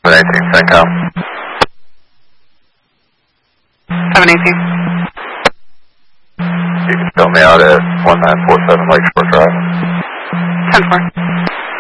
718, CENTCOM. 718. You can fill me out at 1947 Lakeshore Drive. 10-4.